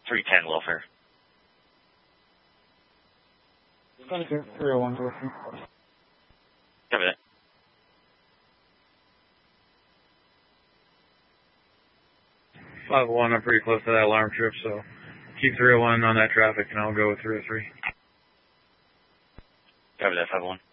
310 welfare. Thank you. 301 welfare. Copy that. I'm pretty close to that alarm trip, so keep 301 on that traffic, and I'll go with 303. Copy that, 501.